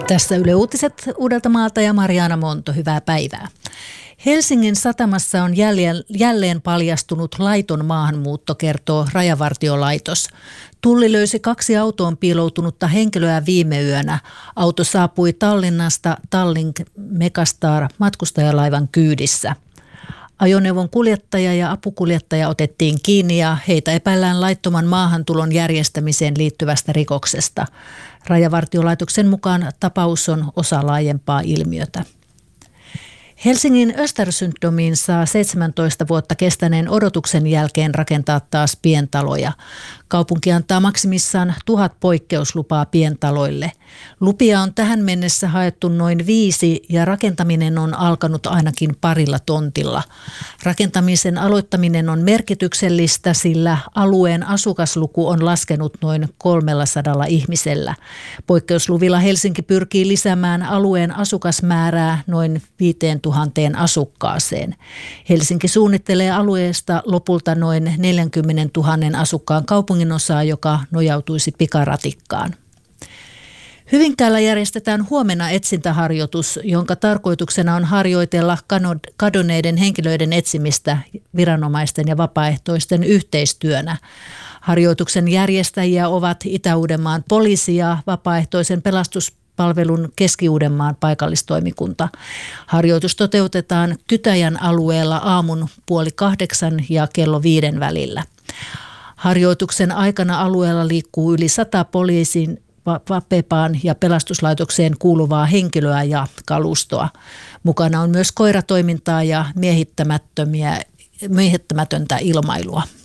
Tässä Yle Uutiset Uudeltamaalta ja Mariana Monto, hyvää päivää. Helsingin satamassa on jälleen paljastunut laiton maahanmuutto, kertoo Rajavartiolaitos. Tulli löysi 2 autoon piiloutunutta henkilöä viime yönä. Auto saapui Tallinnasta Tallink Megastar matkustajalaivan kyydissä. Ajoneuvon kuljettaja ja apukuljettaja otettiin kiinni ja heitä epäillään laittoman maahantulon järjestämiseen liittyvästä rikoksesta. Rajavartiolaitoksen mukaan tapaus on osa laajempaa ilmiötä. Helsingin Östersundomiin saa 17 vuotta kestäneen odotuksen jälkeen rakentaa taas pientaloja. Kaupunki antaa maksimissaan 1000 poikkeuslupaa pientaloille. Lupia on tähän mennessä haettu noin 5 ja rakentaminen on alkanut ainakin 2 tontilla. Rakentamisen aloittaminen on merkityksellistä, sillä alueen asukasluku on laskenut noin 300 ihmisellä. Poikkeusluvilla Helsinki pyrkii lisäämään alueen asukasmäärää noin 5000 asukkaaseen. Helsinki suunnittelee alueesta lopulta noin 40 000 asukkaan kaupunginosaa, joka nojautuisi pikaratikkaan. Hyvinkäällä järjestetään huomenna etsintäharjoitus, jonka tarkoituksena on harjoitella kadonneiden henkilöiden etsimistä viranomaisten ja vapaaehtoisten yhteistyönä. Harjoituksen järjestäjiä ovat Itä-Uudenmaan poliisi ja vapaaehtoisen pelastuspalvelun Keski-Uudenmaan paikallistoimikunta. Harjoitus toteutetaan Kytäjän alueella aamun 7:30 ja kello 5 välillä. Harjoituksen aikana alueella liikkuu yli 100 poliisin, Vapepaan ja pelastuslaitokseen kuuluvaa henkilöä ja kalustoa. Mukana on myös koiratoimintaa ja miehittämätöntä ilmailua.